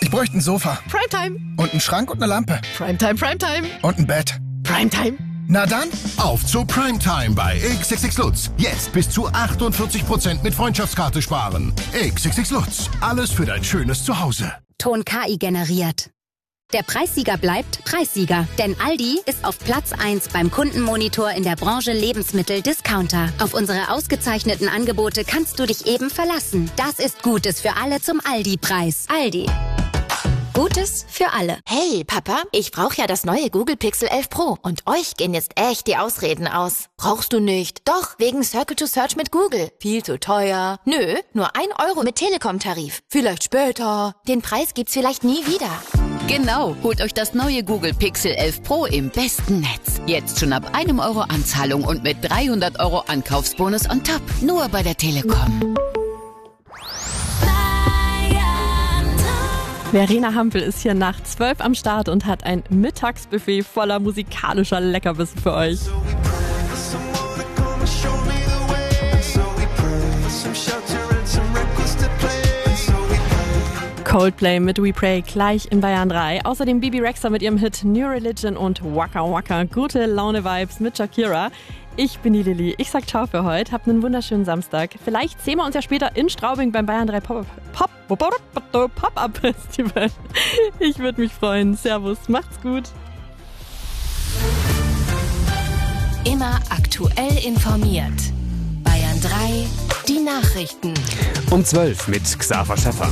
Ich bräuchte ein Sofa. Primetime. Und einen Schrank und eine Lampe. Primetime, Primetime. Und ein Bett. Primetime. Na dann, auf zu Primetime bei XXX Lutz. Jetzt bis zu 48% mit Freundschaftskarte sparen. XXX Lutz. Alles für dein schönes Zuhause. Ton KI generiert. Der Preissieger bleibt Preissieger, denn Aldi ist auf Platz 1 beim Kundenmonitor in der Branche Lebensmittel-Discounter. Auf unsere ausgezeichneten Angebote kannst du dich eben verlassen. Das ist Gutes für alle zum Aldi-Preis. Aldi. Gutes für alle. Hey, Papa, ich brauche ja das neue Google Pixel 11 Pro. Und euch gehen jetzt echt die Ausreden aus. Brauchst du nicht? Doch, wegen Circle to Search mit Google. Viel zu teuer. Nö, nur 1 Euro mit Telekom-Tarif. Vielleicht später. Den Preis gibt's vielleicht nie wieder. Genau, holt euch das neue Google Pixel 11 Pro im besten Netz. Jetzt schon ab 1 Euro Anzahlung und mit 300 Euro Ankaufsbonus on top. Nur bei der Telekom. Verena Hampel ist hier nach 12 am Start und hat ein Mittagsbuffet voller musikalischer Leckerbissen für euch. Coldplay mit We Pray gleich in Bayern 3. Außerdem Bibi Rexha mit ihrem Hit New Religion und Waka Waka. Gute Laune-Vibes mit Shakira. Ich bin die Lilly. Ich sag ciao für heute. Habt einen wunderschönen Samstag. Vielleicht sehen wir uns ja später in Straubing beim Bayern 3 Pop-Up-Festival. Ich würde mich freuen. Servus, macht's gut. Immer aktuell informiert. Bayern 3, die Nachrichten. Um 12 mit Xaver Schäffer.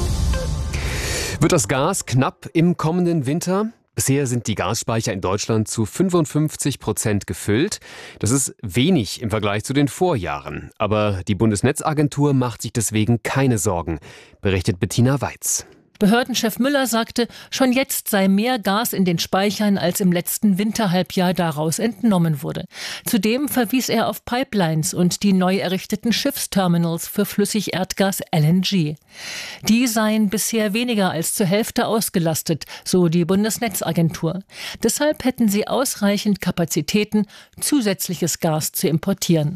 Wird das Gas knapp im kommenden Winter? Bisher sind die Gasspeicher in Deutschland zu 55% gefüllt. Das ist wenig im Vergleich zu den Vorjahren. Aber die Bundesnetzagentur macht sich deswegen keine Sorgen, berichtet Bettina Weiz. Behördenchef Müller sagte, schon jetzt sei mehr Gas in den Speichern, als im letzten Winterhalbjahr daraus entnommen wurde. Zudem verwies er auf Pipelines und die neu errichteten Schiffsterminals für Flüssigerdgas LNG. Die seien bisher weniger als zur Hälfte ausgelastet, so die Bundesnetzagentur. Deshalb hätten sie ausreichend Kapazitäten, zusätzliches Gas zu importieren.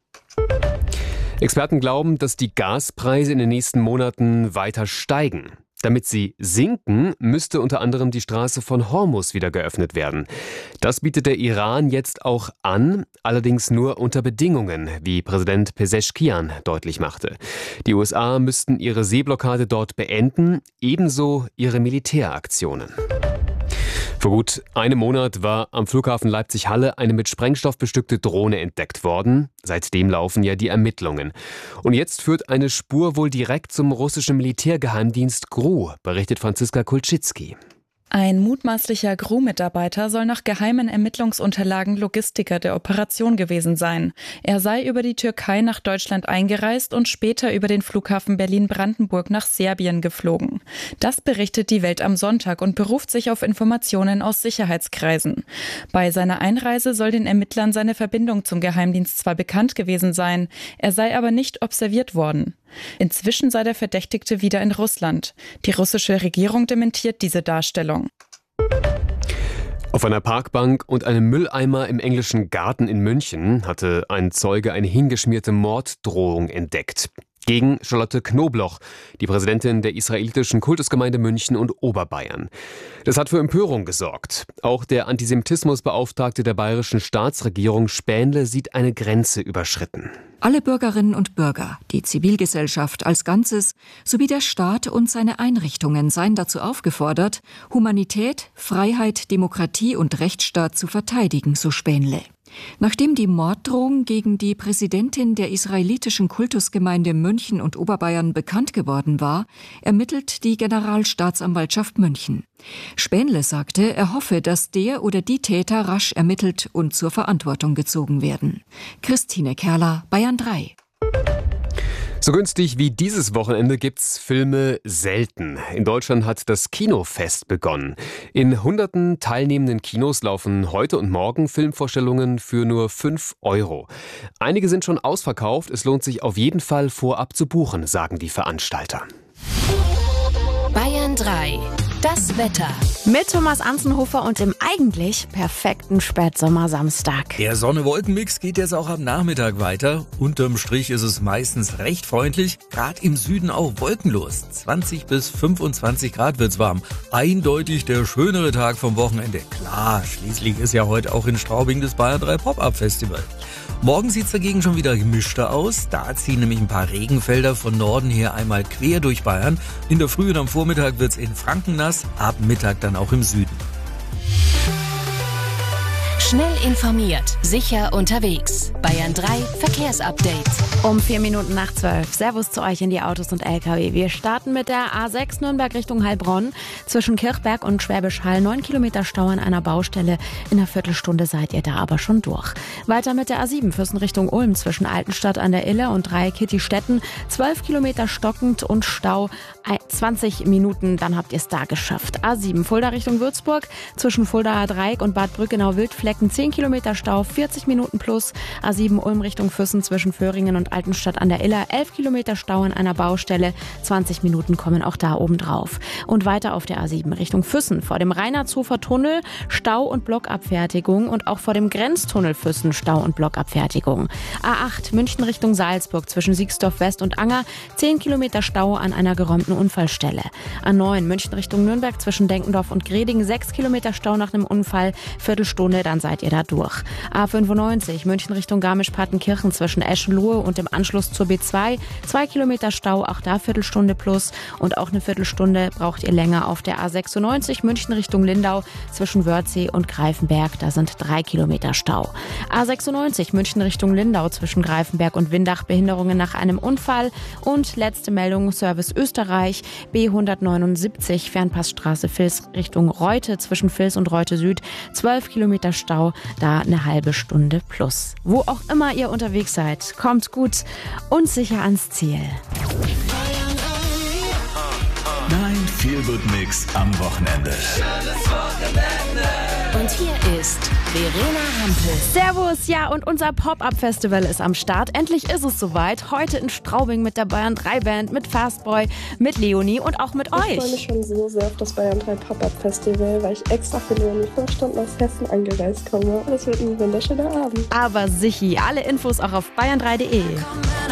Experten glauben, dass die Gaspreise in den nächsten Monaten weiter steigen. Damit sie sinken, müsste unter anderem die Straße von Hormuz wieder geöffnet werden. Das bietet der Iran jetzt auch an, allerdings nur unter Bedingungen, wie Präsident Pezeshkian deutlich machte. Die USA müssten ihre Seeblockade dort beenden, ebenso ihre Militäraktionen. Vor gut einem Monat war am Flughafen Leipzig-Halle eine mit Sprengstoff bestückte Drohne entdeckt worden. Seitdem laufen ja die Ermittlungen. Und jetzt führt eine Spur wohl direkt zum russischen Militärgeheimdienst GRU, berichtet Franziska Kulczycki. Ein mutmaßlicher GRU-Mitarbeiter soll nach geheimen Ermittlungsunterlagen Logistiker der Operation gewesen sein. Er sei über die Türkei nach Deutschland eingereist und später über den Flughafen Berlin-Brandenburg nach Serbien geflogen. Das berichtet die Welt am Sonntag und beruft sich auf Informationen aus Sicherheitskreisen. Bei seiner Einreise soll den Ermittlern seine Verbindung zum Geheimdienst zwar bekannt gewesen sein, er sei aber nicht observiert worden. Inzwischen sei der Verdächtigte wieder in Russland. Die russische Regierung dementiert diese Darstellung. Auf einer Parkbank und einem Mülleimer im englischen Garten in München hatte ein Zeuge eine hingeschmierte Morddrohung entdeckt. Gegen Charlotte Knobloch, die Präsidentin der israelitischen Kultusgemeinde München und Oberbayern. Das hat für Empörung gesorgt. Auch der Antisemitismusbeauftragte der bayerischen Staatsregierung Spähnle sieht eine Grenze überschritten. Alle Bürgerinnen und Bürger, die Zivilgesellschaft als Ganzes sowie der Staat und seine Einrichtungen seien dazu aufgefordert, Humanität, Freiheit, Demokratie und Rechtsstaat zu verteidigen, so Spähnle. Nachdem die Morddrohung gegen die Präsidentin der israelitischen Kultusgemeinde München und Oberbayern bekannt geworden war, ermittelt die Generalstaatsanwaltschaft München. Spähnle sagte, er hoffe, dass der oder die Täter rasch ermittelt und zur Verantwortung gezogen werden. Christine Kerler, Bayern 3. So günstig wie dieses Wochenende gibt's Filme selten. In Deutschland hat das Kinofest begonnen. In hunderten teilnehmenden Kinos laufen heute und morgen Filmvorstellungen für nur 5 Euro. Einige sind schon ausverkauft. Es lohnt sich auf jeden Fall vorab zu buchen, sagen die Veranstalter. Bayern 3, Das Wetter. Mit Thomas Anzenhofer und dem eigentlich perfekten Spätsommersamstag. Der Sonne-Wolken-Mix geht jetzt auch am Nachmittag weiter. Unterm Strich ist es meistens recht freundlich, gerade im Süden auch wolkenlos. 20 bis 25 Grad wird's warm. Eindeutig der schönere Tag vom Wochenende. Klar, schließlich ist ja heute auch in Straubing das Bayern 3 Pop-Up Festival. Morgen sieht's dagegen schon wieder gemischter aus. Da ziehen nämlich ein paar Regenfelder von Norden her einmal quer durch Bayern. In der Früh und am Vormittag wird's in Franken nass, ab Mittag dann auch im Süden. Schnell informiert, sicher unterwegs. Bayern 3 Verkehrsupdate. Um 4 Minuten nach 12. Servus zu euch in die Autos und LKW. Wir starten mit der A6 Nürnberg Richtung Heilbronn. Zwischen Kirchberg und Schwäbisch Hall 9 Kilometer Stau an einer Baustelle. In einer Viertelstunde seid ihr da aber schon durch. Weiter mit der A7 Fürsten Richtung Ulm. Zwischen Altenstadt an der Ille und Dreieck-Kitty-Stetten. 12 Kilometer stockend und Stau 20 Minuten. Dann habt ihr es da geschafft. A7 Fulda Richtung Würzburg. Zwischen Fuldaer Dreieck und Bad Brückenau-Wildflecken 10 Kilometer Stau, 40 Minuten plus. A7 Ulm Richtung Füssen zwischen Föhringen und Altenstadt an der Iller, 11 Kilometer Stau an einer Baustelle, 20 Minuten kommen auch da oben drauf. Und weiter auf der A7 Richtung Füssen, vor dem Reinhardshofer Tunnel, Stau und Blockabfertigung und auch vor dem Grenztunnel Füssen Stau und Blockabfertigung. A8 München Richtung Salzburg zwischen Siegsdorf West und Anger, 10 Kilometer Stau an einer geräumten Unfallstelle. A9 München Richtung Nürnberg zwischen Denkendorf und Greding, 6 Kilometer Stau nach einem Unfall, Viertelstunde, dann seid ihr da durch. A95 München Richtung Garmisch-Partenkirchen zwischen Eschenlohe und dem Anschluss zur B2, 2 Kilometer Stau, auch da Viertelstunde plus und auch eine Viertelstunde braucht ihr länger auf der A96 München Richtung Lindau zwischen Wörthsee und Greifenberg, da sind 3 Kilometer Stau. A96 München Richtung Lindau zwischen Greifenberg und Windach, Behinderungen nach einem Unfall und letzte Meldung Service Österreich, B179 Fernpassstraße Vils Richtung Reute zwischen Vils und Reute Süd, 12 Kilometer Stau, da eine halbe Stunde plus. Wo auch immer ihr unterwegs seid, kommt gut und sicher ans Ziel. Dein Feel-Good-Mix am Wochenende. Und hier ist Verena Hampel. Servus, ja, und unser Pop-Up-Festival ist am Start. Endlich ist es soweit. Heute in Straubing mit der Bayern 3 Band, mit Fastboy, mit Leonie und auch mit euch. Ich freue mich schon so sehr auf das Bayern 3 Pop-Up-Festival, weil ich extra für Leonie 5 Stunden aus Hessen angereist komme. Das wird ein wunderschöner Abend. Aber sicher, alle Infos auch auf bayern3.de.